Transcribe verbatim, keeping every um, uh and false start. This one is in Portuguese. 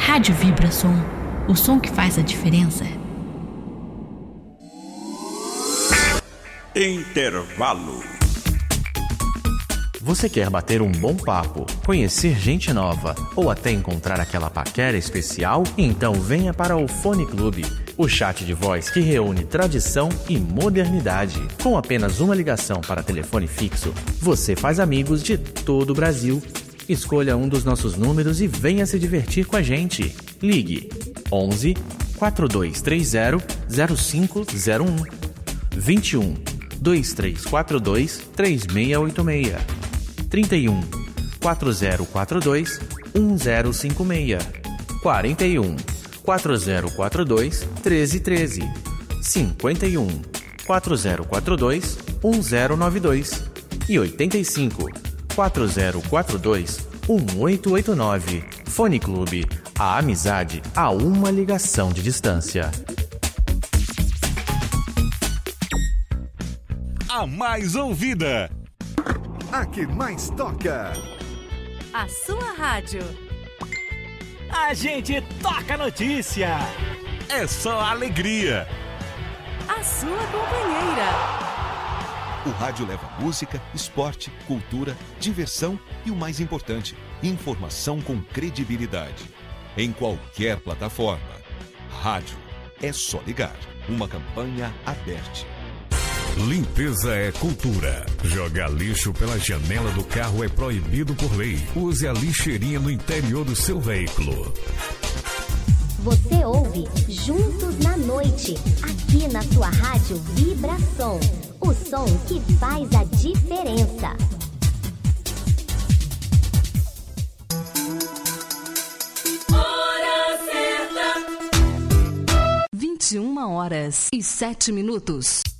Rádio Vibração, o som que faz a diferença. Intervalo. Você quer bater um bom papo, conhecer gente nova ou até encontrar aquela paquera especial? Então venha para o Fone Clube, o chat de voz que reúne tradição e modernidade. Com apenas uma ligação para telefone fixo, você faz amigos de todo o Brasil. Escolha um dos nossos números e venha se divertir com a gente. Ligue onze, quatro dois três zero, zero cinco zero um, vinte e um, dois três quatro dois, três seis oito seis, trinta e um, quatro zero quatro dois, um zero cinco seis, quarenta e um, quatro zero quatro dois, treze treze, cinquenta e um, quatro zero quatro dois, um zero nove dois e oitenta e cinco, quatro zero quatro dois, um oito oito nove. Fone Clube, a amizade a uma ligação de distância. A mais ouvida, a que mais toca, a sua rádio. A gente toca notícia. É só alegria. A sua companheira. O rádio leva música, esporte, cultura, diversão e o mais importante, informação com credibilidade. Em qualquer plataforma. Rádio é só ligar. Uma campanha aberta. Limpeza é cultura. Jogar lixo pela janela do carro é proibido por lei. Use a lixeirinha no interior do seu veículo. Você ouve Juntos na Noite, aqui na sua rádio Vibração. O som que faz a diferença. Hora certa. vinte e uma horas e sete minutos.